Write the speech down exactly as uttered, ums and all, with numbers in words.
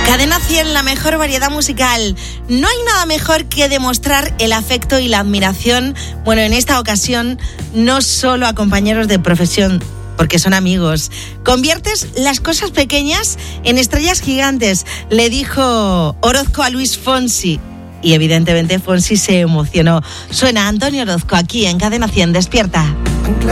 Cadena cien, la mejor variedad musical. No hay nada mejor que demostrar el afecto y la admiración, bueno, en esta ocasión, no solo a compañeros de profesión, porque son amigos. Conviertes las cosas pequeñas en estrellas gigantes, le dijo Orozco a Luis Fonsi. Y evidentemente Fonsi se emocionó. Suena Antonio Orozco aquí en Cadena cien, despierta.